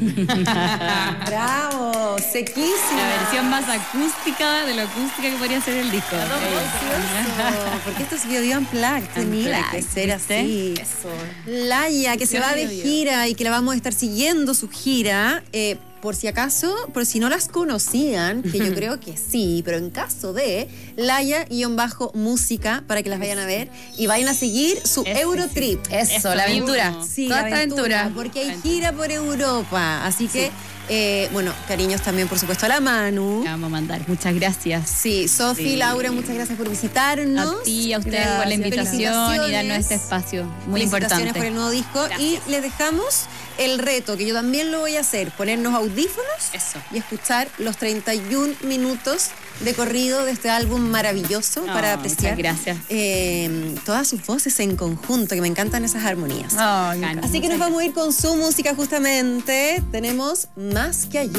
¡Bravo! Sequísima. La versión más acústica de lo acústica que podría ser el disco. Precioso. Porque esto es Bio Unplugged. Tenía que ser así. Eso. Laia, que se va de gira y que la vamos a estar siguiendo su gira. Por si acaso, por si no las conocían, que yo creo que sí, pero en caso de Laia_música, para que las vayan a ver y vayan a seguir su Eurotrip. Eso, la aventura. mismo. Sí, Toda la esta aventura. porque hay gira por Europa. Así que, bueno, cariños también, por supuesto, a la Manu. Le vamos a mandar. Muchas gracias. Sí, Sofi, Sí. Laura, muchas gracias por visitarnos. A ti, a ustedes por la invitación y darnos este espacio muy Felicitaciones importante. por el nuevo disco. Y les dejamos el reto, que yo también lo voy a hacer, ponernos audífonos Eso. y escuchar los 31 minutos de corrido de este álbum maravilloso para apreciar muchas gracias. todas sus voces en conjunto, que me encantan esas armonías. Ay, Bacán. Así que nos vamos a ir con su música justamente. Tenemos Más que ayer.